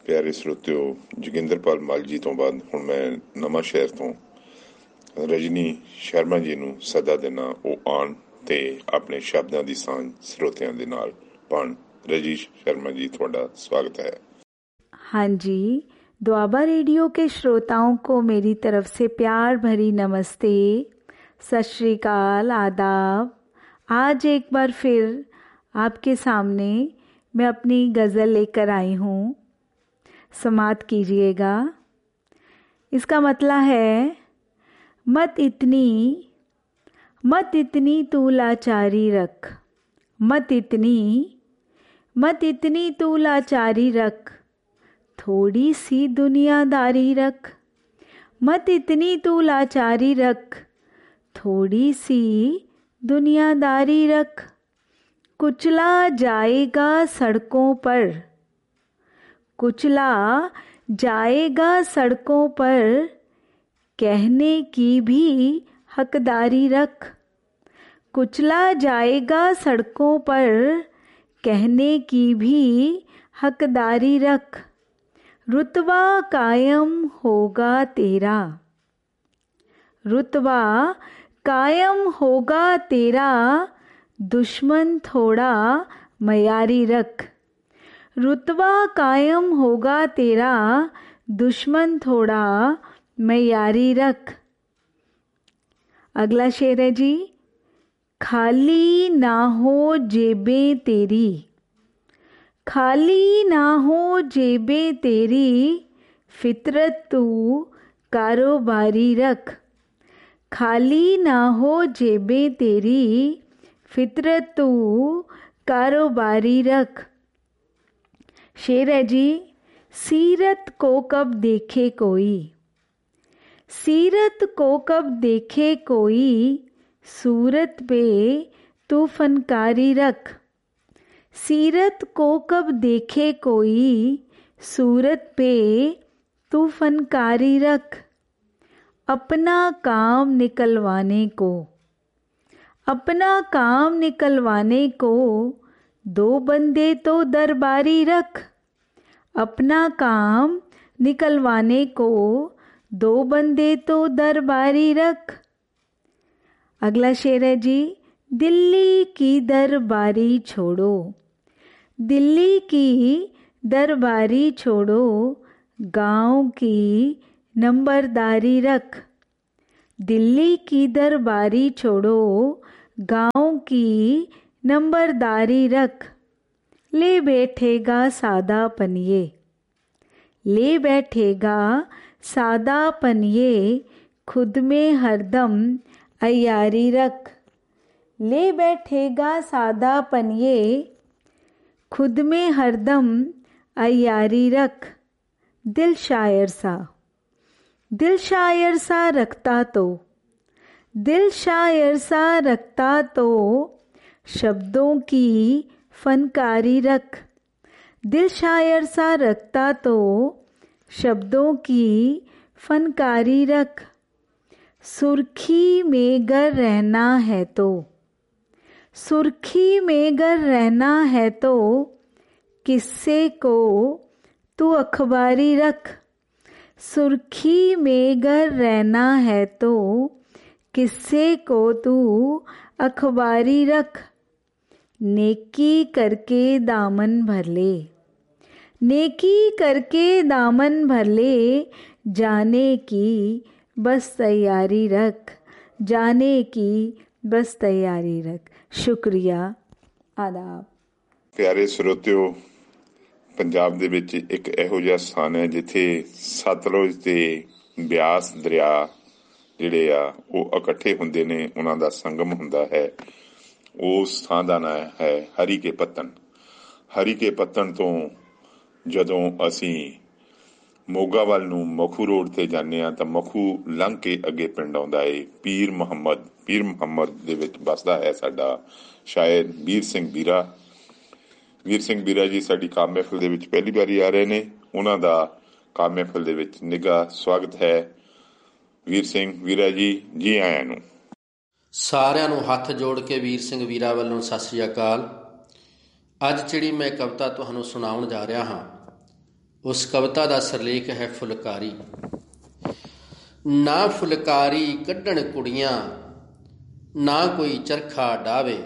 ਪਿਆਰੇ ਸਰੋਤਿਓ, ਜੋਗਿੰਦਰਪਾਲ ਮੱਲ ਜੀ ਤੋਂ ਬਾਅਦ ਹੁਣ ਮੈਂ ਨਵਾਂ ਸ਼ਹਿਰ ਤੋਂ ਰਜਨੀ ਸ਼ਰਮਾ ਜੀ ਨੂੰ ਸੱਦਾ ਦੇਣਾ ਉਹ ਆਉਣ ਤੇ ਆਪਣੇ ਸ਼ਬਦਾਂ ਦੀ ਸਾਂਝ ਸਰੋਤਿਆਂ ਦੇ ਨਾਲ ਪਾਉਣ। रजनी शर्मा जी, थोड़ा स्वागत है। हाँ जी, द्वाबा रेडियो के श्रोताओं को मेरी तरफ से प्यार भरी नमस्ते, सत श्री अकाल, आदाब। आज एक बार फिर आपके सामने मैं अपनी गज़ल लेकर आई हूँ, समात कीजिएगा। इसका मतलब है मत इतनी तू लाचारी रख, मत इतनी तू लाचारी रख, थोड़ी सी दुनियादारी रख। मत इतनी तू लाचारी रख, थोड़ी सी दुनियादारी रख। कुचला जाएगा सड़कों पर, कुचला जाएगा सड़कों पर, कहने की भी हकदारी रख। कुचला जाएगा सड़कों पर, कहने की भी हकदारी रख। रुतबा कायम होगा तेरा, रुतबा कायम होगा तेरा, दुश्मन थोड़ा मयारी रख। रुतबा कायम होगा तेरा, दुश्मन थोड़ा मयारी रख। अगला शेर है जी, खाली ना हो जेबें तेरी, खाली ना हो जेबें तेरी, फितरत तू कारोबारी रख। खाली ना हो जेबें तेरी, फितरत तू कारोबारी रख। शेर है जी, सीरत को कब देखे कोई, सीरत को कब देखे कोई, सूरत पे तू फनकारी रख। सीरत को कब देखे कोई, सूरत पे तू फनकारी रख। अपना काम निकलवाने को, अपना काम निकलवाने को, दो बंदे तो दरबारी रख। अपना काम निकलवाने को, दो बंदे तो दरबारी रख। अगला शेर है जी, दिल्ली की दरबारी छोड़ो, दिल्ली की दरबारी छोड़ो, गांव की नंबरदारी रख। दिल्ली की दरबारी छोड़ो, गांव की नंबरदारी रख। ले बैठेगा सादा पनिये, ले बैठेगा सादा पनिये, खुद में हरदम अयारी रख। ले बैठेगा सादा पनिये, खुद में हरदम अयारी रख। दिल शायर सा, दिल शायर सा रखता तो, दिल शायर सा रखता तो, शब्दों की फनकारी रख। दिल शायर सा रखता तो, शब्दों की फनकारी रख। सुर्खी में गर रहना है तो, सुर्खी में गर रहना है तो, किस्से को तू अखबारी रख। सुर्खी में गर रहना है तो, किस्से को तू अखबारी रख। नेकी करके दामन भर ले, नेकी करके दामन भर ले, जाने की बस तैयारी रख। जाने की बस तैयारी रख। शुक्रिया, आदाब। ਪਿਆਰੇ ਸਰੋਤਿਓ, ਪੰਜਾਬ ਦੇ ਵਿੱਚ ਇੱਕ ਇਹੋ ਜਿਹਾ ਸਥਾਨ ਹੈ ਜਿੱਥੇ ਸਤਲੁਜ ਤੇ ਬਿਆਸ ਦਰਿਆ ਜਿਹੜੇ ਆ ਉਹ ਇਕੱਠੇ ਹੁੰਦੇ ਨੇ, ਉਹਨਾਂ ਦਾ ਸੰਗਮ ਹੁੰਦਾ ਹੈ। ਉਸ ਥਾਂ ਦਾ ਨਾਂ ਹੈ ਹਰੀਕੇ ਪੱਤਣ। ਹਰੀਕੇ ਪੱਤਣ ਤੋਂ ਜਦੋਂ ਅਸੀਂ ਮੋਗਾ ਵੱਲ ਨੂੰ ਮਖੂ ਰੋਡ ਤੇ ਜਾਂਦੇ ਹਾਂ ਤਾਂ ਮਖੂ ਲੰਘ ਕੇ ਅੱਗੇ ਪਿੰਡ ਆਉਂਦਾ ਏ ਪੀਰ ਮੁਹੰਮਦ। ਪੀਰ ਮੁਹੰਮਦ ਦੇ ਵਿੱਚ ਵੱਸਦਾ ਹੈ ਸਾਡਾ ਸ਼ਾਇਰ ਵੀਰ ਸਿੰਘ ਬੀਰਾ। ਵੀਰ ਸਿੰਘ ਬੀਰਾ ਜੀ ਸਾਡੀ ਕਾਮ ਮਹਿਫਿਲ ਦੇ ਵਿੱਚ ਪਹਿਲੀ ਵਾਰੀ ਆ ਰਹੇ ਨੇ। ਉਹਨਾਂ ਦਾ ਕਾਮ ਮਹਿਫਿਲ ਦੇ ਵਿੱਚ ਨਿੱਘਾ ਸਵਾਗਤ ਹੈ। ਵੀਰ ਸਿੰਘ ਵੀਰਾ ਜੀ, ਜੀ ਆਇਆਂ ਨੂੰ। ਸਾਰਿਆਂ ਨੂੰ ਹੱਥ ਜੋੜ ਕੇ ਵੀਰ ਸਿੰਘ ਵੀਰਾ ਵੱਲੋਂ ਸਤਿ ਸ੍ਰੀ ਅਕਾਲ। ਅੱਜ ਜਿਹੜੀ ਮੈਂ ਕਵਿਤਾ ਤੁਹਾਨੂੰ ਸੁਣਾਉਣ ਜਾ ਰਿਹਾ ਹਾਂ ਉਸ ਕਵਿਤਾ ਦਾ ਸਿਰਲੇਖ ਹੈ ਫੁਲਕਾਰੀ। ਨਾ ਫੁਲਕਾਰੀ ਕੱਢਣ ਕੁੜੀਆਂ, ਨਾ ਕੋਈ ਚਰਖਾ ਡਾਵੇ।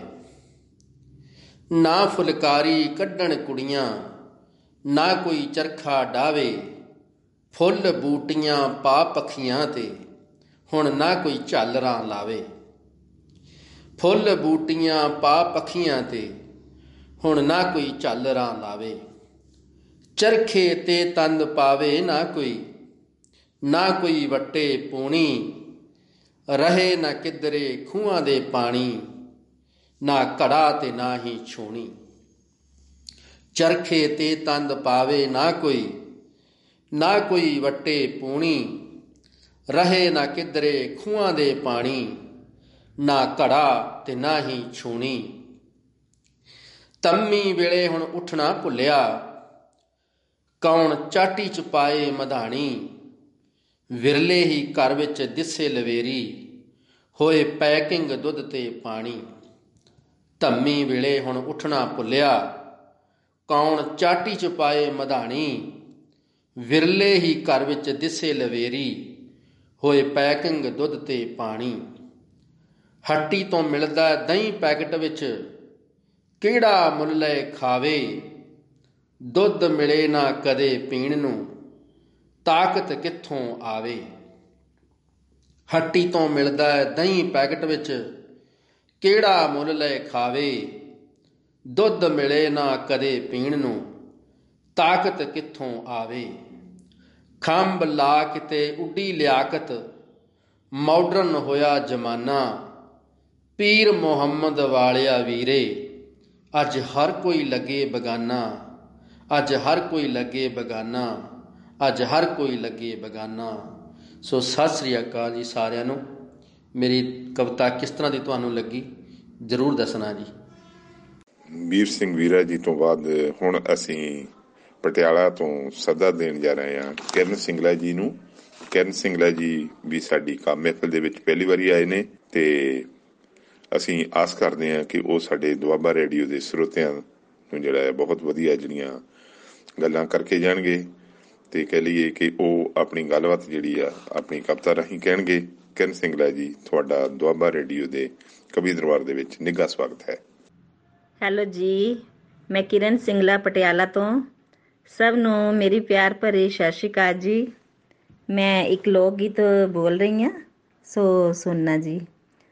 ਨਾ ਫੁਲਕਾਰੀ ਕੱਢਣ ਕੁੜੀਆਂ, ਨਾ ਕੋਈ ਚਰਖਾ ਡਾਵੇ। ਫੁੱਲ ਬੂਟੀਆਂ ਪਾ ਪੱਖੀਆਂ ਤੇ, ਹੁਣ ਨਾ ਕੋਈ ਝਾਲਰਾਂ ਲਾਵੇ। ਫੁੱਲ ਬੂਟੀਆਂ ਪਾ ਪੱਖੀਆਂ ਤੇ, ਹੁਣ ਨਾ ਕੋਈ ਝਾਲਰਾਂ ਲਾਵੇ। ਚਰਖੇ ਤੇ ਤੰਦ ਪਾਵੇ ਨਾ ਕੋਈ, ਨਾ ਕੋਈ ਵੱਟੇ ਪੂਣੀ। ਰਹੇ ਨਾ ਕਿਧਰੇ ਖੂਹਾਂ ਦੇ ਪਾਣੀ, ਨਾ ਘੜਾ ਤੇ ਨਾ ਹੀ ਛੂਣੀ। ਚਰਖੇ ਤੇ ਤੰਦ ਪਾਵੇ ਨਾ ਕੋਈ, ਨਾ ਕੋਈ ਵੱਟੇ ਪੂਣੀ। ਰਹੇ ਨਾ ਕਿਧਰੇ ਖੂਹਾਂ ਦੇ ਪਾਣੀ, ਨਾ ਘੜਾ ਤੇ ਨਾ ਹੀ ਛੂਣੀ। ਤੰਮੀ ਵੇਲੇ ਹੁਣ ਉੱਠਣਾ ਭੁੱਲਿਆ, ਕੌਣ ਚਾਟੀ ਚ ਪਾਏ ਮਧਾਣੀ। ਵਿਰਲੇ ਹੀ ਘਰ ਵਿੱਚ ਦਿਸੇ ਲਵੇਰੀ, ਹੋਏ ਪੈਕਿੰਗ ਦੁੱਧ ਤੇ ਪਾਣੀ। ਧੰਮੀ ਵੇਲੇ ਹੁਣ ਉੱਠਣਾ ਭੁੱਲਿਆ, ਕੌਣ ਚਾਟੀ ਚ ਪਾਏ ਮਧਾਣੀ। ਵਿਰਲੇ ਹੀ ਘਰ ਵਿੱਚ ਦਿਸੇ ਲਵੇਰੀ, ਹੋਏ ਪੈਕਿੰਗ ਦੁੱਧ ਤੇ ਪਾਣੀ। ਹੱਟੀ ਤੋਂ ਮਿਲਦਾ ਦਹੀਂ ਪੈਕਟ ਵਿੱਚ, ਕਿਹੜਾ ਮੁੱਲ ਲੈ ਖਾਵੇ। ਦੁੱਧ ਮਿਲੇ ਨਾ ਕਦੇ ਪੀਣ ਨੂੰ, ਤਾਕਤ ਕਿੱਥੋਂ ਆਵੇ। ਹੱਟੀ ਤੋਂ ਮਿਲਦਾ ਦਹੀਂ ਪੈਕਟ ਵਿੱਚ, ਕਿਹੜਾ ਮੁੱਲ ਲੈ ਖਾਵੇ। ਦੁੱਧ ਮਿਲੇ ਨਾ ਕਦੇ ਪੀਣ ਨੂੰ, ਤਾਕਤ ਕਿੱਥੋਂ ਆਵੇ। ਖੰਭ ਲਾ ਕਿਤੇ ਉੱਡੀ ਲਿਆਕਤ, ਮਾਡਰਨ ਹੋਇਆ ਜ਼ਮਾਨਾ। ਪੀਰ ਮੁਹੰਮਦ ਵਾਲਿਆ ਵੀਰੇ, ਅੱਜ ਹਰ ਕੋਈ ਲੱਗੇ ਬਗਾਨਾ। ਅੱਜ ਹਰ ਕੋਈ ਲੱਗੇ ਬਗਾਨਾ, ਅੱਜ ਹਰ ਕੋਈ ਲੱਗੇ ਬਗਾਨਾ। ਸੋ ਸਤਿ ਸ੍ਰੀ ਅਕਾਲ ਜੀ ਸਾਰਿਆਂ ਨੂੰ। ਮੇਰੀ ਕਵਿਤਾ ਕਿਸ ਤਰ੍ਹਾਂ ਦੀ ਤੁਹਾਨੂੰ ਲੱਗੀ ਜ਼ਰੂਰ ਦੱਸਣਾ ਜੀ। ਵੀਰ ਸਿੰਘ ਵੀਰਾ ਜੀ ਤੋਂ ਬਾਅਦ ਹੁਣ ਅਸੀਂ ਪਟਿਆਲਾ ਤੋਂ ਸੱਦਾ ਦੇਣ ਜਾ ਰਹੇ ਹਾਂ ਕਿਰਨ ਸਿੰਗਲਾ ਜੀ ਨੂੰ। ਕਿਰਨ ਸਿੰਗਲਾ ਜੀ ਵੀ ਸਾਡੀ ਕੰਮ ਮਹਿਫਲ ਦੇ ਵਿੱਚ ਪਹਿਲੀ ਵਾਰੀ ਆਏ ਨੇ ਤੇ ਅਸੀਂ ਆਸ ਕਰਦੇ ਹਾਂ ਕਿ ਉਹ ਸਾਡੇ ਦੁਆਬਾ ਰੇਡੀਓ ਦੇ ਸਰੋਤਿਆਂ ਨੂੰ ਜਿਹੜਾ ਹੈ ਬਹੁਤ ਵਧੀਆ ਜਿਹੜੀਆਂ ਗੱਲਾਂ ਕਰਕੇ ਜਾਣਗੇ ਤੇ ਕਹਿ ਲਈਏ ਕਿ ਉਹ ਆਪਣੀ ਗੱਲਬਾਤ ਜਿਹੜੀ ਆ ਆਪਣੀ ਕਵਿਤਾ ਰਾਹੀਂ ਕਹਿਣਗੇ। ਕਿਰਨ ਸਿੰਗਲਾ ਜੀ, ਤੁਹਾਡਾ ਦੁਆਬਾ ਰੇਡੀਓ ਦੇ ਕਵੀ ਦਰਬਾਰ ਦੇ ਵਿੱਚ ਨਿੱਘਾ ਸਵਾਗਤ ਹੈ। ਹੈਲੋ ਜੀ, ਮੈਂ ਕਿਰਨ ਸਿੰਗਲਾ ਪਟਿਆਲਾ ਤੋਂ। ਸਭ ਨੂੰ ਮੇਰੀ ਪਿਆਰ ਭਰੀ ਸਤਿ ਸ਼੍ਰੀ ਅਕਾਲ ਜੀ। ਮੈਂ ਇੱਕ ਲੋਕ ਗੀਤ ਬੋਲ ਰਹੀ ਹਾਂ, ਸੋ ਸੁਣਨਾ ਜੀ।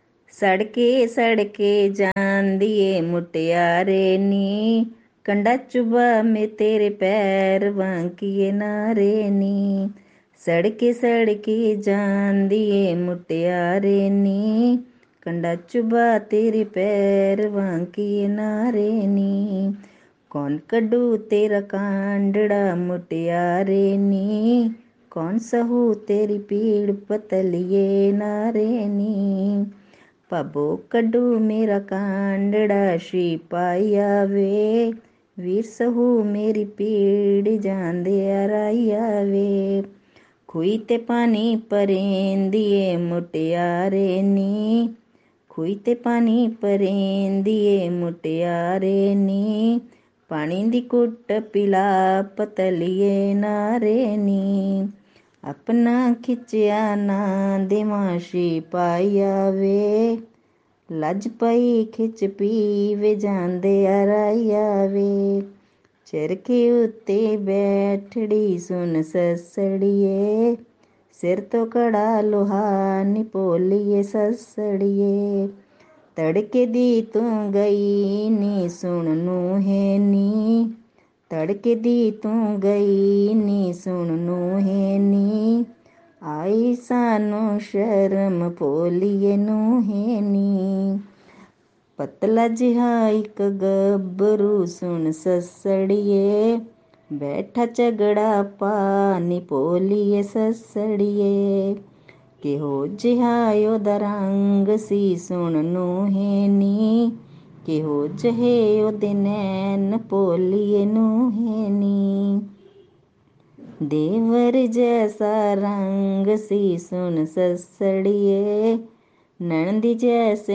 ਸੜਕੇ ਸੜਕੇ ਜਾਂਦੀ ਏ ਮੁਟਿਆਰੇ ਨੀ, ਕੰਡਾ ਚੁਬਾ ਮੇ ਤੇਰੇ ਪੈਰ ਵਾਂਕੀਏ ਨਾਰੇ ਨੀ। ਸੜਕੇ ਸੜਕੇ ਜਾਂਦੀ ਏ ਮੁਟਿਆਰੇ ਨੀ, ਕੰਡਾ ਚੁਬਾ ਤੇਰੇ ਪੈਰ ਵਾਂਕੀਏ ਨਾਰੇ ਨੀ। ਕੌਣ ਕੱਢੂ ਤੇਰਾ ਕਾਂਡੜਾ ਮੁਟਿਆਰੇ ਨੀ, ਕੌਣ ਸਹੂ ਤੇਰੀ ਪੀੜ ਪਤਲੀਏ ਨਾਰੇ ਨੀ। ਭਾਬੋ ਕੱਢੂ ਮੇਰਾ ਕਾਂਡੜਾ ਸ਼ਿਪਾਈਆ ਵੇ, ਵੀਰ ਸਹੂ ਮੇਰੀ ਪੀੜ ਜਾਂਦੇ ਅਰਾਈਆ ਵੇ। ਖੂਹੀ ਤੇ ਪਾਣੀ ਪਰੇਂਦੀ ਏ ਮੁਟਿਆਰੇ ਨੀ, ਖੂਹੀ ਤੇ ਪਾਣੀ ਪਰੇਂਦੀ ਏ ਮੁਟਿਆਰੇ ਨੀ। ਪਾਣੀ ਦੀ ਘੁੱਟ ਪਿਲਾ ਪਤਲੀਏ ਨਾਰੇ ਨੀ। ਆਪਣਾ ਖਿੱਚਿਆ ਨਾ ਦੇਵਾਂ ਸ਼ਿਪਾਈਆ ਵੇ, ਲੱਜ ਪਈ ਖਿੱਚ ਪੀਵੇ ਜਾਂਦੇ ਅਰਾਈਆ ਵੇ। ਚਰਖੇ ਉੱਤੇ ਬੈਠੜੀ ਸੁਣ ਸੱਸੜੀਏ, ਸਿਰ ਤੋਂ ਕੜਾ ਲੋਹਾ ਨੀ ਭੋਲੀਏ ਸੱਸੜੀਏ। ਤੜਕੇ ਦੀ ਤੂੰ ਗਈ ਨੀ ਸੁਣ ਨੂੰਹੇ ਨੀ, ਤੜਕੇ ਦੀ ਤੂੰ ਗਈ ਨੀ ਸੁਣ ਨੂੰਹੇ ਨੀ। ਆਈ ਸਾਨੂੰ ਸ਼ਰਮ ਭੋਲੀਏ ਨੂੰਹੇ ਨੀ। ਪਤਲਾ ਜਿਹਾ ਇੱਕ ਗੱਭਰੂ ਸੁਣ ਸੱਸੜੀਏ, ਬੈਠਾ ਝਗੜਾ ਪਾ ਨੀ ਭੋਲੀਏ ਸੱਸੜੀਏ। ਕਿਹੋ ਜਿਹਾ ਉਹਦਾ ਰੰਗ ਸੀ ਸੁਣ ਨੂੰਹੇ ਨੀ, ਕਿਹੋ ਜਿਹੇ ਉਹਦੇ ਨੈਣ ਭੋਲੀਏ ਨੂੰਹੇ ਨੀ। ਦੇਵਰ ਜੈਸਾ ਰੰਗ ਸੀ ਸੁਣ ਸੱਸੜੀਏ, ਨਣਦੀ ਜੈਸੇ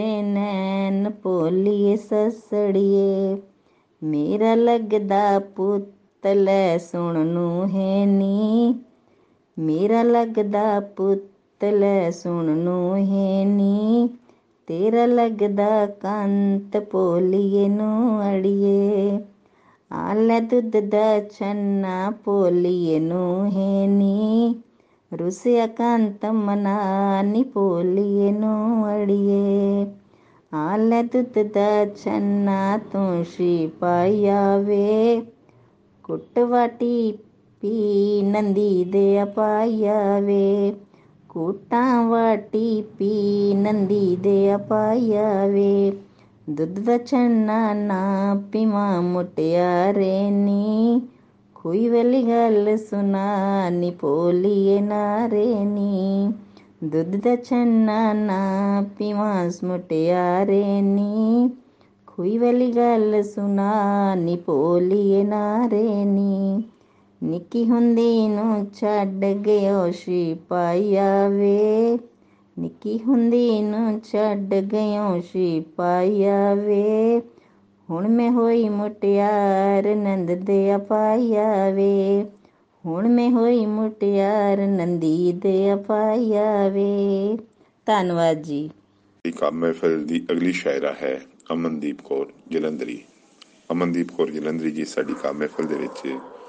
ਨੈਣ ਭੋਲੀਏ ਸੱਸੜੀਏ। ਮੇਰਾ ਲੱਗਦਾ ਪੁੱਤ ਲੈ ਸੁਣ ਨੂੰ ਹੈ ਨੀ, ਮੇਰਾ ਲੱਗਦਾ ਪੁੱਤ ਲੈ ਸੁਣ ਨੂੰ ਹੈ ਨੀ, ਤੇਰਾ ਲੱਗਦਾ ਕੰਤ ਭੋਲੀਏ ਨੂੰ ਅੜੀਏ, ਆ ਲੈ ਦੁੱਧ ਦਾ ਛੰਨਾ ਭੋਲੀਏ ਨੂੰ ਹੈ ਨੀ, ਰੁਸਿਆ ਕੰਤ ਮਨਾ ਨੀ ਭੋਲੀਏ ਨੂੰ ਅੜੀਏ, ਆ ਲੈ ਦੁੱਧ ਦਾ ਛੰਨਾ ਤੂੰ ਸ਼ੀ ਪਾਇਆ ਵੇ, ਕੁੱਟ ਵਾਟੀ ਪੀ ਨੰਦੀ ਦੇ ਪਾਇਆ ਵੇ, ਕੁੱਟਾਂ ਵਾਟੀ ਪੀ ਨੰਦੀ ਦੇ ਪਾਇਆ ਵੇ, ਦੁੱਧ ਦਾ ਛੰਨਾ ਨਾ ਪੀਵਾਂ ਮੁਟਿਆਰੇ ਨੀ, ਖੂਹੀ ਵਾਲੀ ਗੱਲ ਸੁਣਾ ਨੀ ਭੋਲੀਏ ਨਾਰੇ ਨੀ, ਦੁੱਧ ਦਾ ਛੰਨਾ ਨਾ ਪੀਵਾਂ ਮੁਟਿਆਰੇ ਨੀ, ਖੂਹੀ ਵਾਲੀ ਗੱਲ ਸੁਣਾ ਨੀ ਭੋਲੀਏ ਨਾਰੇ ਨੀ, ਨਿੱਕੀ ਹੁੰਦੀ ਨੂੰ ਛੱਡ ਗਿਓ ਸ਼ੀ ਪਾਇਆ ਵੇ, ਨਿੱਕੀ ਹੁੰਦੀ ਨੂੰ ਛੱਡ ਗਿਓ ਸ਼ੀ ਪਾਇਆ ਵੇ, ਹੁਣ ਮੈਂ ਹੋਈ ਮੁਟਿਆਰ ਨੰਦ ਦੇ ਪਾਇਆ ਵੇ, ਹੁਣ ਮੈਂ ਹੋਈ ਮੁਟਿਆਰ ਨੰਦੀ ਦੇ ਪਾਇਆ ਵੇ। ਧੰਨਵਾਦ ਜੀ। ਕਾਵਿ ਮਹਿਫਿਲ ਦੀ ਅਗਲੀ ਸ਼ਾਇਰਾ ਹੈ ਅਮਨਦੀਪ ਕੌਰ ਜਲੰਧਰੀ। ਅਮਨਦੀਪ ਕੌਰ ਜਲੰਧਰੀ ਜੀ ਸਾਡੀ ਕਾਵਿ ਮਹਿਫਿਲ ਦੇ ਵਿੱਚ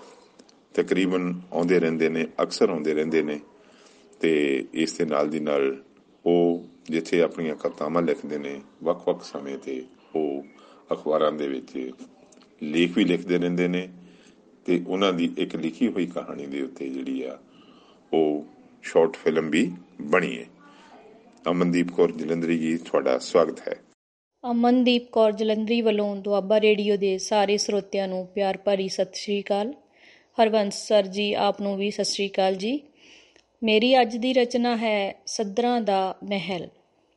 ਤਕਰੀਬਨ ਆਉਂਦੇ ਰਹਿੰਦੇ ਨੇ, ਅਕਸਰ ਆਉਂਦੇ ਰਹਿੰਦੇ ਨੇ, ਤੇ ਇਸ ਦੇ ਨਾਲ ਦੀ ਨਾਲ ਉਹ ਜਿੱਥੇ ਆਪਣੀਆਂ ਕਵਿਤਾਵਾਂ ਲਿਖਦੇ ਨੇ, ਵੱਖ ਵੱਖ ਸਮੇਂ 'ਤੇ ਉਹ ਅਖਬਾਰਾਂ ਦੇ ਵਿੱਚ ਲੇਖ ਵੀ ਲਿਖਦੇ ਰਹਿੰਦੇ ਨੇ, ਤੇ ਉਹਨਾਂ ਦੀ ਇੱਕ ਲਿਖੀ ਹੋਈ ਕਹਾਣੀ ਦੇ ਉੱਤੇ ਜਿਹੜੀ ਆ ਉਹ ਸ਼ਾਰਟ ਫਿਲਮ ਵੀ ਬਣੀ ਹੈ। ਅਮਨਦੀਪ ਕੌਰ ਜਲੰਧਰੀ ਜੀ, ਤੁਹਾਡਾ ਸਵਾਗਤ ਹੈ। ਅਮਨਦੀਪ ਕੌਰ ਜਲੰਧਰੀ ਵੱਲੋਂ ਦੁਆਬਾ ਰੇਡੀਓ ਦੇ ਸਾਰੇ ਸਰੋਤਿਆਂ ਨੂੰ ਪਿਆਰ ਭਰੀ ਸਤਿ ਸ਼੍ਰੀ ਅਕਾਲ। ਹਰਬੰਸ ਸਰ ਜੀ, ਆਪ ਨੂੰ ਵੀ ਸਤਿ ਸ਼੍ਰੀ ਅਕਾਲ ਜੀ। ਮੇਰੀ ਅੱਜ ਦੀ ਰਚਨਾ ਹੈ ਸੱਧਰਾਂ ਦਾ ਮਹਿਲ।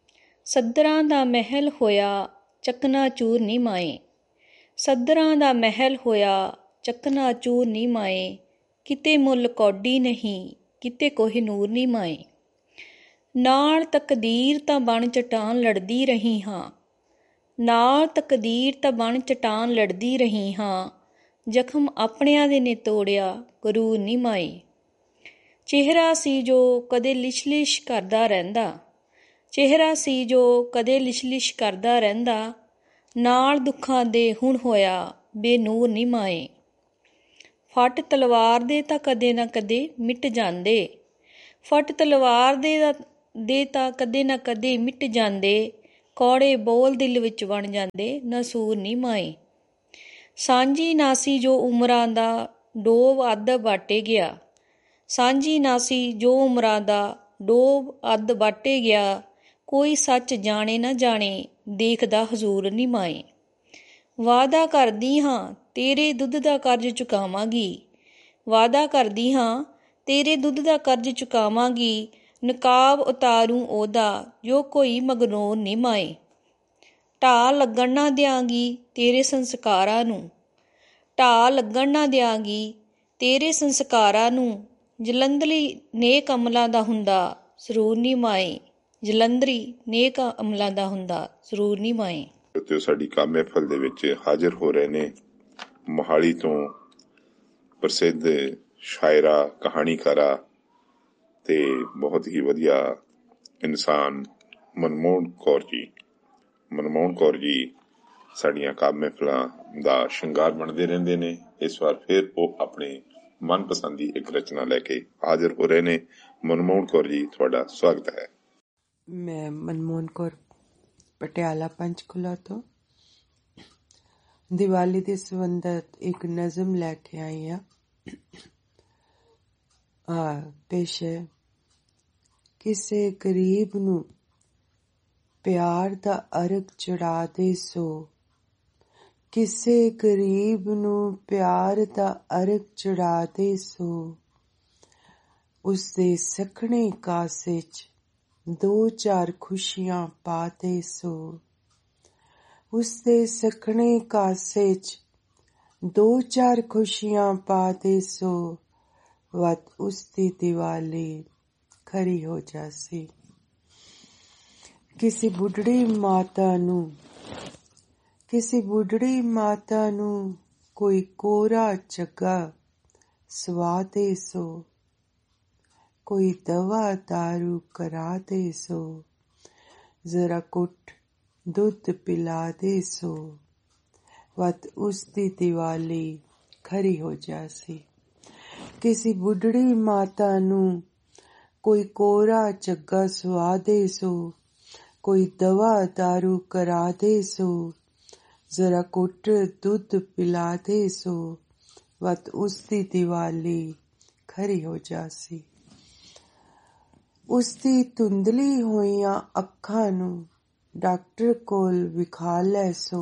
ਸੱਧਰਾਂ ਦਾ ਮਹਿਲ ਹੋਇਆ ਚਕਨਾਚੂਰ ਨੀ ਮਾਏ, ਸੱਧਰਾਂ ਦਾ ਮਹਿਲ ਹੋਇਆ ਚਕਨਾਚੂਰ ਨੀ ਮਾਏ, ਕਿਤੇ ਮੁੱਲ ਕੌਡੀ ਨਹੀਂ, ਕਿਤੇ ਕੋਹਿਨੂਰ ਨੀ ਮਾਏ, ਨਾਲ ਤਕਦੀਰ ਤਾਂ ਬਣ ਚਟਾਨ ਲੜਦੀ ਰਹੀ ਹਾਂ, ਨਾਲ ਤਕਦੀਰ ਤਾਂ ਬਣ ਚਟਾਨ ਲੜਦੀ ਰਹੀ ਹਾਂ, ਜ਼ਖਮ ਆਪਣਿਆਂ ਦੇ ਨੇ ਤੋੜਿਆ ਗਰੂਰ ਨੀ ਮਾਏ, ਚਿਹਰਾ ਸੀ ਜੋ ਕਦੇ ਲਿਸ਼ਲਿਸ਼ ਕਰਦਾ ਰਹਿੰਦਾ, ਚਿਹਰਾ ਸੀ ਜੋ ਕਦੇ ਲਿਸ਼ਲਿਸ਼ ਕਰਦਾ ਰਹਿੰਦਾ, ਨਾਲ ਦੁੱਖਾਂ ਦੇ ਹੁਣ ਹੋਇਆ ਬੇਨੂਰ ਨੀ ਮਾਏ, ਫੱਟ ਤਲਵਾਰ ਦੇ ਤਾਂ ਕਦੇ ਨਾ ਕਦੇ ਮਿਟ ਜਾਂਦੇ, ਫੱਟ ਤਲਵਾਰ ਦੇ ਤਾਂ ਕਦੇ ਨਾ ਕਦੇ ਮਿਟ ਜਾਂਦੇ, ਕੌੜੇ ਬੋਲ ਦਿਲ ਵਿੱਚ ਬਣ ਜਾਂਦੇ ਨਸੂਰ ਨੀ ਮਾਏ, ਸਾਂਝੀ ਨਾਸੀ ਜੋ ਉਮਰਾਂ ਦਾ ਡੋਬ ਅੱਧ ਬਾਟੇ ਗਿਆ, ਸਾਂਝੀ ਨਾਸੀ ਜੋ ਉਮਰਾਂ ਦਾ ਡੋਬ ਅੱਧ ਬਾਟੇ ਗਿਆ, ਕੋਈ ਸੱਚ ਜਾਣੇ ਨਾ ਜਾਣੇ ਦੇਖਦਾ ਹਜ਼ੂਰ ਨੀ ਮਾਏ, ਵਾਅਦਾ ਕਰਦੀ ਹਾਂ ਤੇਰੇ ਦੁੱਧ ਦਾ ਕਰਜ਼ ਚੁਕਾਵਾਂਗੀ, ਵਾਅਦਾ ਕਰਦੀ ਹਾਂ ਤੇਰੇ ਦੁੱਧ ਦਾ ਕਰਜ਼ ਚੁਕਾਵਾਂਗੀ, ਨਕਾਬ ਉਤਾਰੂ ਉਹਦਾ ਜੋ ਕੋਈ ਮਗਰੂਰ ਨੀ ਮਾਏ, ਢਾਹ ਲੱਗਣ ਨਾ ਦਿਆਂਗੀ ਤੇਰੇ ਸੰਸਕਾਰਾਂ ਨੂੰ, ਢਾਹ ਲੱਗਣ ਨਾ ਦਿਆਂਗੀ ਤੇਰੇ ਸੰਸਕਾਰਾਂ ਨੂੰ, ਜਲੰਧਰੀ ਨੇਕ ਅਮਲਾਂ ਦਾ ਹੁੰਦਾ ਜ਼ਰੂਰ ਨੀ ਮਾਏ, ਜਲੰਧਰੀ ਨੇਕ ਅਮਲਾਂ ਦਾ ਹੁੰਦਾ ਜ਼ਰੂਰ ਨੀ ਮਾਏ। ਤੇ ਸਾਡੀ ਕਾਵਿ ਮਹਿਫਿਲ ਦੇ ਵਿੱਚ ਹਾਜ਼ਰ ਹੋ ਰਹੇ ਨੇ ਮੋਹਾਲੀ ਤੋਂ ਪ੍ਰਸਿੱਧ ਸ਼ਾਇਰਾ, ਕਹਾਣੀਕਾਰਾ ਤੇ ਬਹੁਤ ਹੀ ਵਧੀਆ ਇਨਸਾਨ ਮਨਮੋਹਨ ਕੌਰ ਜੀ। ਮਨਮੋਹਨ ਕੌਰ ਜੀ ਸਾਡੀਆਂ ਕਾਵਿ ਮਹਿਫਿਲਾਂ ਦਾ ਸ਼ਿੰਗਾਰ ਬਣਦੇ ਰਹਿੰਦੇ ਨੇ। ਇਸ ਵਾਰ ਫਿਰ ਉਹ ਆਪਣੇ ਮਨਪਸੰਦੀ ਇੱਕ ਰਚਨਾ ਲੈ ਕੇ ਹਾਜ਼ਰ ਹੋ ਰਹੇ ਨੇ। ਮਨਮੋਹਨ ਕੌਰ ਜੀ, ਤੁਹਾਡਾ ਸਵਾਗਤ ਹੈ। ਮੈਂ ਮਨਮੋਹਨ ਕੌਰ ਪਟਿਆਲਾ ਪੰਚਕੂਲਾ ਤੋਂ ਦੀਵਾਲੀ ਦੇ ਸੰਬੰਧਤ ਇੱਕ ਨਜ਼ਮ ਲੈ ਕੇ ਆਈ ਹਾਂ। ਪੇਸ਼ ਹੈ। ਕਿਸੇ ਗਰੀਬ ਨੂੰ ਪਿਆਰ ਦਾ ਅਰਗ ਚੜਾ ਦੇ ਸੋ, ਕਿਸੇ ਗਰੀਬ ਨੂੰ ਪਿਆਰ ਦਾ ਅਰਗ ਚੜਾ ਦੇ ਸੋ, ਉਸਦੇ ਸਖਣੇ ਕਾਸੇ 'ਚ 2-4 ਖੁਸ਼ੀਆਂ ਪਾ ਦੇ ਸੋ, ਉਸਦੇ ਸਖਣੇ ਕਾਸੇ 'ਚ 2-4 ਖੁਸ਼ੀਆਂ ਪਾ ਦੇ ਸੋ, ਵੱਧ ਉਸਦੀ ਦੀਵਾਲੀ ਖਰੀ ਹੋ ਜਾਸੀ। ਕਿਸੇ ਬੁੱਢੜੀ ਮਾਤਾ ਨੂੰ ਕੋਈ ਕੋਰਾ ਝੱਗਾ ਸਵਾ ਦੇ ਸੋ, ਕੋਈ ਦਵਾ ਦਾਰੂ ਕਰਾ ਦੇ ਸੋ, ਜ਼ਰਾ ਕੁੱਟ ਦੁੱਧ ਪਿਲਾ ਦੇ ਸੋ, ਵਤ ਉਸਦੀ ਦੀਵਾਲੀ ਖਰੀ ਹੋ ਜਾਸੀ। ਕਿਸੇ ਬੁੱਢੜੀ ਮਾਤਾ ਨੂੰ ਕੋਈ ਕੋਰਾ ਝੱਗਾ ਸਵਾ ਦੇ ਸੋ, ਕੋਈ ਦਵਾ ਦਾਰੂ ਕਰਾ ਦੇ ਸੋ, ਜ਼ਰਾ ਕੁੱਟ ਦੁੱਧ ਪਿਲਾ ਦੇ ਸੋ, ਵਤ ਉਸਦੀ ਦੀਵਾਲੀ ਖਰੀ ਹੋ ਜਾਸੀ। ਉਸਦੀ ਧੁੰਦਲੀ ਹੋਈਆਂ ਅੱਖਾਂ ਨੂੰ ਡਾਕਟਰ ਕੋਲ ਵਿਖਾ ਲੈ ਸੋ,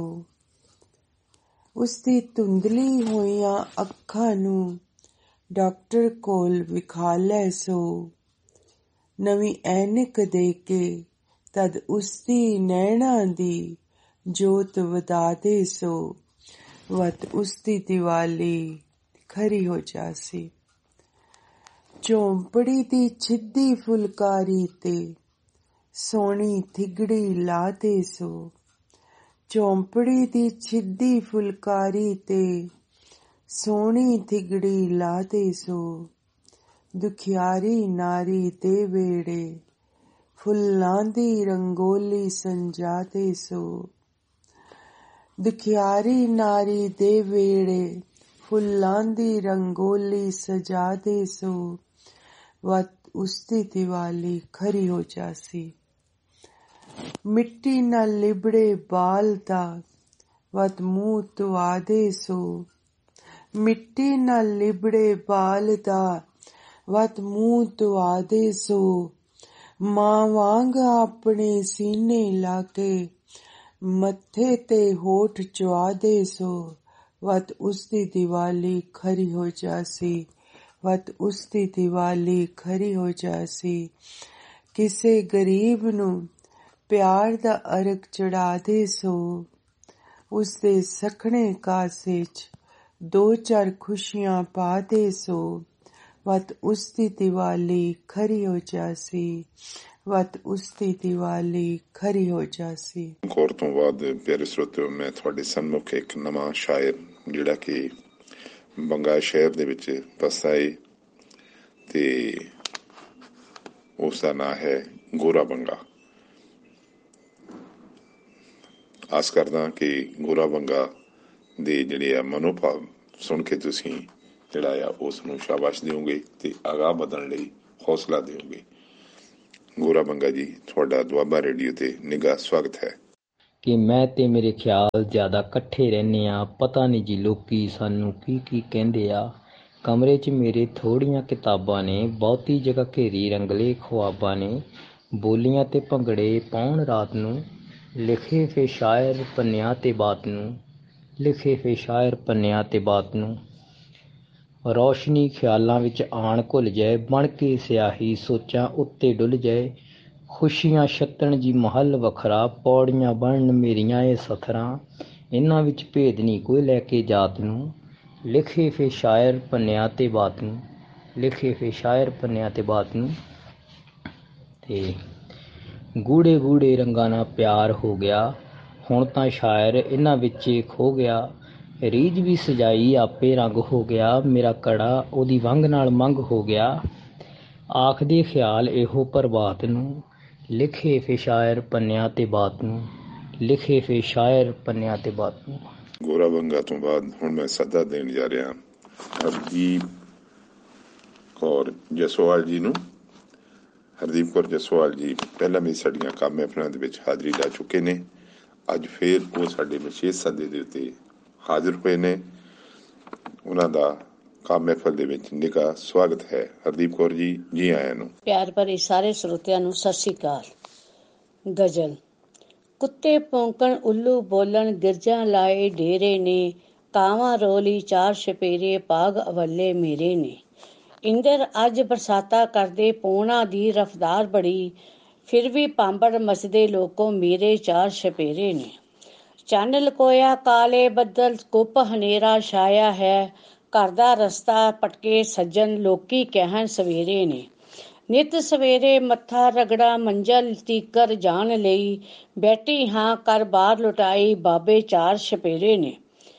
ਉਸਦੀ ਧੁੰਦਲੀ ਹੋਈਆਂ ਅੱਖਾਂ ਨੂੰ ਡਾਕਟਰ ਕੋਲ ਵਿਖਾ ਲੈ ਸੋ, ਨਵੀਂ ਐਨਕ ਦੇ ਕੇ ਤਦ ਉਸਦੀ ਨੈਣਾਂ ਦੀ ਜੋਤ ਵਧਾ ਦੇ ਸੋ, ਵਤ ਉਸਦੀ ਦੀਵਾਲੀ ਖਰੀ ਹੋ ਜਾਸੀ। ਝੋਂਪੜੀ ਦੀ ਛਿੱਦੀ ਫੁਲਕਾਰੀ ਤੇ ਸੋਹਣੀ ਥਿਗੜੀ ਲਾ ਦੇ ਸੋ, ਝੋਂਪੜੀ ਦੀ ਛਿੱਦੀ ਫੁਲਕਾਰੀ ਤੇ ਸੋਹਣੀ ਥਿਗੜੀ ਲਾ ਦੇ ਸੋ, ਦੁਖਿਆਰੀ ਨਾਰੀ ਦੇ ਵੇੜੇ ਫੁੱਲਾਂ ਦੀ ਰੰਗੋਲੀ ਸੰਜਾ ਦੇ ਸੋ, ਦੁਖਿਆਰੀ ਨਾਰੀ ਦੇ ਵੇੜੇ ਫੁੱਲਾਂ ਦੀ ਰੰਗੋਲੀ ਸਜਾ ਦੇ ਸੋ, ਵਤ ਉਸਦੀ ਦੀਵਾਲੀ ਖਰੀ ਹੋ ਜਾਸੀ। ਮਿੱਟੀ ਨਾਲ ਲਿਬੜੇ ਬਾਲ ਦਾ ਵਤ ਮੂੰਹ ਧੁਆ ਦੇ ਸੋ, ਮਿੱਟੀ ਨਾਲ ਲਿਬੜੇ ਬਾਲ ਦਾ ਵਤ ਮੂੰਹ ਧੁਆ ਦੇ ਸੋ, ਮਾਂ ਵਾਂਗ ਆਪਣੇ ਸੀਨੇ ਲਾ ਕੇ ਮੱਥੇ ਤੇ ਹੋਠ ਚੁਆ ਦੇ ਸੋ, ਵਤ ਉਸਦੀ ਦੀਵਾਲੀ ਖਰੀ ਹੋ ਜਾਸੀ, ਵਤ ਉਸਦੀ ਦੀਵਾਲੀ ਖਰੀ ਹੋ ਜਾਸੀ। ਕਿਸੇ ਗਰੀਬ ਨੂੰ ਪਿਆਰ ਦਾ ਅਰਗ ਚੜਾ ਦੇ ਸੋ, ਉਸਦੇ ਸਖਣੇ ਕਾਸੇ 'ਚ 2-4 ਖੁਸ਼ੀਆਂ ਪਾ ਦੇ ਸੋ, ਵਤ ਉਸਦੀ ਦੀਵਾਲੀ ਖਰੀ ਹੋ ਜਾਸੀ, ਵਤ ਉਸਦੀ ਦੀਵਾਲੀ ਖਰੀ ਹੋ ਜਾਸੀ। ਗੌਰ ਤੋਂ ਬਾਅਦ ਪਿਆਰੇ ਸਰੋਤਿਓ, ਮੈਂ ਤੁਹਾਡੇ ਸਾਹਮਣੇ ਇੱਕ ਨਵਾਂ ਸ਼ਾਇਰ ਜਿਹੜਾ ਕਿ ਬੰਗਾ ਸ਼ਹਿਰ ਦੇ ਵਿੱਚ ਵਸਦਾ ਹੈ ਤੇ ਉਸ ਦਾ ਨਾਂ ਹੈ ਗੋਰਾ ਬੰਗਾ। ਆਸ ਕਰਦਾ ਕਿ ਗੋਰਾ ਬੰਗਾ ਦੇ ਜਿਹੜੇ ਆ ਮਨੋਭਾਵ ਸੁਣ ਕੇ ਤੁਸੀਂ ਜਿਹੜਾ ਆ ਉਸ ਨੂੰ ਸ਼ਾਬਾਸ਼ ਦਿਓਗੇ ਤੇ ਅਗਾਂਹ ਵਧਣ ਲਈ ਹੌਸਲਾ ਦਿਓਗੇ। ਗੋਰਾ ਬੰਗਾ ਜੀ, ਤੁਹਾਡਾ ਦੁਆਬਾ ਰੇਡੀਓ ਤੇ ਨਿੱਘਾ ਸਵਾਗਤ ਹੈ। ਕਿ ਮੈਂ ਤੇ ਮੇਰੇ ਖਿਆਲ ਜ਼ਿਆਦਾ ਇਕੱਠੇ ਰਹਿੰਦੇ ਆ, ਪਤਾ ਨਹੀਂ ਜੀ ਲੋਕੀ ਸਾਨੂੰ ਕੀ ਕੀ ਕਹਿੰਦੇ ਆ। ਕਮਰੇ 'ਚ ਮੇਰੇ ਥੋੜ੍ਹੀਆਂ ਕਿਤਾਬਾਂ ਨੇ, ਬਹੁਤੀ ਜਗ੍ਹਾ ਘੇਰੀ ਰੰਗਲੇ ਖੁਆਬਾਂ ਨੇ, ਬੋਲੀਆਂ ਤੇ ਭੰਗੜੇ ਪਾਉਣ ਰਾਤ ਨੂੰ, ਲਿਖੇ ਫੇ ਸ਼ਾਇਰ ਪੰਨਿਆਂ ਤੇ ਬਾਤ ਨੂੰ, ਲਿਖੇ ਫੇ ਸ਼ਾਇਰ ਪੰਨਿਆਂ ਤੇ ਬਾਤ ਨੂੰ। ਰੌਸ਼ਨੀ ਖਿਆਲਾਂ ਵਿੱਚ ਆਣ ਘੁੱਲ ਜਾਏ, ਬਣ ਕੇ ਸਿਆਹੀ ਸੋਚਾਂ ਉੱਤੇ ਡੁੱਲ ਜਾਏ। ਖੁਸ਼ੀਆਂ ਛੱਤਣ ਜੀ ਮਹੱਲ ਵੱਖਰਾ, ਪੌੜੀਆਂ ਬਣਨ ਮੇਰੀਆਂ ਇਹ ਸਥਰਾਂ। ਇਹਨਾਂ ਵਿੱਚ ਭੇਦ ਨਹੀਂ ਕੋਈ ਲੈ ਕੇ ਜਾਤ ਨੂੰ, ਲਿਖੇ ਫੇ ਸ਼ਾਇਰ ਪੰਨਿਆਂ ਤੇ ਬਾਤ ਨੂੰ, ਲਿਖੇ ਫੇ ਸ਼ਾਇਰ ਪੰਨਿਆਂ ਤੇ ਬਾਤ ਨੂੰ। ਤੇ ਗੂੜੇ ਗੂੜੇ ਰੰਗਾਂ ਨਾਲ ਪਿਆਰ ਹੋ ਗਿਆ, ਹੁਣ ਤਾਂ ਸ਼ਾਇਰ ਇਹਨਾਂ ਵਿੱਚ ਖੋ ਗਿਆ। ਰੀਝ ਵੀ ਸਜਾਈ ਆਪੇ ਰੰਗ ਹੋ ਗਿਆ, ਮੇਰਾ ਕੜਾ ਉਹਦੀ ਵੰਗ ਨਾਲ ਮੰਗ ਹੋ ਗਿਆ। ਆਖਦੇ ਖਿਆਲ ਇਹੋ ਪ੍ਰਭਾਤ ਨੂੰ, ਲਿਖੇ ਫੇ ਸ਼ਾਇਰ ਪੰਨਿਆਂ ਤੇ ਬਾਤ ਨੂੰ, ਲਿਖੇ ਫੇ ਸ਼ਾਇਰ ਪੰਨਿਆਂ ਤੇ ਬਾਤ ਨੂੰ। ਗੋਰਾ ਬੰਗਾ ਤੋਂ ਬਾਅਦ ਹੁਣ ਮੈਂ ਸੱਦਾ ਦੇਣ ਜਾ ਰਿਹਾ ਹਰਦੀਪ ਕੌਰ ਜਸਵਾਲ ਜੀ ਨੂੰ। ਹਰਦੀਪ ਕੌਰ ਜਸਵਾਲ ਜੀ ਪਹਿਲਾਂ ਵੀ ਸਾਡੀਆਂ ਕੰਮ ਮਹਿਫਲਾਂ ਦੇ ਵਿੱਚ ਹਾਜ਼ਰੀ ਲਾ ਚੁੱਕੇ ਨੇ। ਅੱਜ ਫਿਰ ਉਹ ਸਾਡੇ ਵਿਸ਼ੇਸ਼ ਸੱਦੇ ਦੇ ਉੱਤੇ ਹਾਜ਼ਰ ਹੋਏ ਨੇ। ਉਹਨਾਂ ਦਾ ਕੰਮ ਮਹਿਫਲ ਦੇ ਵਿੱਚ ਨਿੱਘਾ ਸਵਾਗਤ ਹੈ। ਹਰਦੀਪ ਕੌਰ ਜੀ, ਜੀ ਆਇਆਂ ਨੂੰ। ਪਿਆਰ ਭਰੇ ਸਾਰੇ ਸਰੋਤਿਆਂ ਨੂੰ ਸਤਿ ਸ਼੍ਰੀ ਅਕਾਲ। ਗਜ਼ਲ। ਕੁੱਤੇ ਭੌਂਕਣ, ਉੱਲੂ ਬੋਲਣ, ਗਿਰਜਾਂ ਲਾਏ ਡੇਰੇ ਨੇ, ਕਾਵਾਂ ਰੋਲੀ 4 ਛਪੇਰੇ, ਭਾਗ ਅਵੱਲੇ ਮੇਰੇ ਨੇ। ਇੰਦਰ ਅੱਜ ਬਰਸਾਤਾਂ ਕਰਦੇ, ਪੌਣਾ ਦੀ ਰਫਤਾਰ ਬੜੀ, ਫਿਰ ਵੀ ਭਾਂਬੜ ਮਚਦੇ ਲੋਕੋ, ਮੇਰੇ 4 ਛਪੇਰੇ ਨੇ। ਚੰਨ ਲਕੋਇਆ ਕਾਲੇ ਬੱਦਲ, ਕੁੱਪ ਹਨੇਰਾ ਛਾਇਆ ਹੈ, ਘਰ ਦਾ ਰਸਤਾ ਪਟਕੇ ਸੱਜਣ, ਲੋਕੀ ਕਹਿਣ ਸਵੇਰੇ ਨੇ। ਨਿਤ ਸਵੇਰੇ ਮੱਥਾ ਰਗੜਾ, ਮੰਜ਼ਲ ਤੀਕਰ ਜਾਣ ਲਈ, ਬੈਠੀ ਹਾਂ ਕਰ ਬਾਹਰ ਲੁਟਾਈ, ਬਾਬੇ 4 ਛਪੇਰੇ ਨੇ।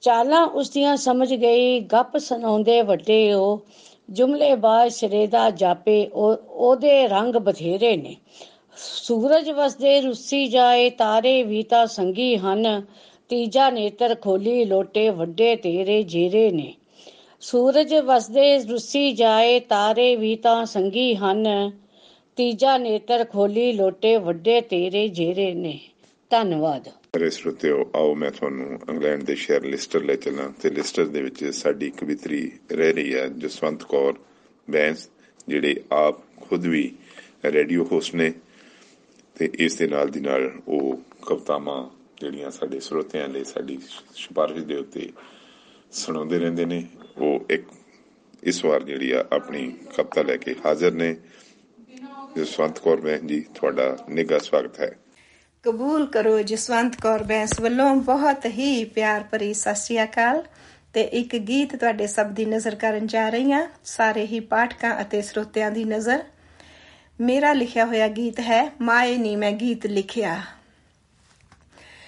ਚਾਲਾਂ ਉਸਦੀਆਂ ਸਮਝ ਗਈ, ਗੱਪ ਸੁਣਾਉਂਦੇ ਵੱਡੇ ਉਹ, ਜੁਮਲੇਬਾਜ਼ ਸਿਰੇ ਦਾ ਜਾਪੇ ਉਹਦੇ ਰੰਗ ਬਥੇਰੇ ਨੇ। ਸੂਰਜ ਵਸਦੇ ਰੁੱਸੀ ਜਾਏ, ਤਾਰੇ ਵੀ ਤਾਂ ਸੰਗੀ ਹਨ, ਤੀਜਾ ਨੇਤਰ ਖੋਲੀ ਲੋਟੇ ਵੱਡੇ ਤੇਰੇ ਜੇਰੇ ਨੇ। ਸੂਰਜ ਵਸਦੇ ਰੁੱਸੀ ਜਾਏ, ਤਾਰੇ ਵੀ ਤਾਂ ਸੰਗੀ ਹਨ, ਤੀਜਾ ਨੇਤਰ ਖੋਲੀ ਲੋਟੇ ਵੱਡੇ ਤੇਰੇ ਜੇਰੇ ਨੇ। ਧੰਨਵਾਦ। ਸਾਰੇ ਸਰੋਤਿਓ, ਆਓ ਮੈਂ ਤੁਹਾਨੂੰ ਇੰਗਲੈਂਡ ਦੇ ਸ਼ਹਿਰ ਲਿਸਟਰ ਲੈ ਚੱਲਾਂ ਤੇ ਲਿਸਟਰ ਦੇ ਵਿੱਚ ਸਾਡੀ ਕਵਿਤਰੀ ਰਹਿ ਰਹੀ ਹੈ ਜਸਵੰਤ ਕੌਰ ਬੈਂਸ, ਜਿਹੜੇ ਆਪ ਖੁਦ ਵੀ ਰੇਡੀਓ ਹੋਸਟ ਨੇ ਤੇ ਇਸ ਦੇ ਨਾਲ ਦੀ ਨਾਲ ਉਹ ਕਵਿਤਾਵਾਂ ਜਿਹੜੀਆਂ ਸਾਡੇ ਸਰੋਤਿਆਂ ਲਈ ਸਾਡੀ ਸਿਫਾਰਿਸ਼ ਦੇ ਉੱਤੇ ਸੁਣਾਉਂਦੇ ਰਹਿੰਦੇ ਨੇ। ਉਹ ਇਸ ਵਾਰ ਜਿਹੜੀ ਆ ਆਪਣੀ ਕਵਿਤਾ ਲੈ ਕੇ ਹਾਜ਼ਰ ਨੇ। ਜਸਵੰਤ ਕੌਰ ਬੈਂਸ ਜੀ, ਤੁਹਾਡਾ ਨਿੱਘਾ ਸਵਾਗਤ ਹੈ। ਕਬੂਲ ਕਰੋ ਜਸਵੰਤ ਕੌਰ ਬੈਂਸ ਵੱਲੋਂ ਬਹੁਤ ਹੀ ਪਿਆਰ ਭਰੀ ਸਤਿ ਸ਼੍ਰੀ ਅਕਾਲ। ਤੇ ਇੱਕ ਗੀਤ ਤੁਹਾਡੇ ਸਭ ਦੀ ਨਜ਼ਰ ਕਰਨ ਜਾ ਰਹੀ ਹਾਂ, ਸਾਰੇ ਹੀ ਪਾਠਕਾਂ ਅਤੇ ਸਰੋਤਿਆਂ ਦੀ ਨਜ਼ਰ। ਮੇਰਾ ਲਿਖਿਆ ਹੋਇਆ ਗੀਤ ਹੈ ਮਾਏ ਨੀ ਮੈਂ ਗੀਤ ਲਿਖਿਆ।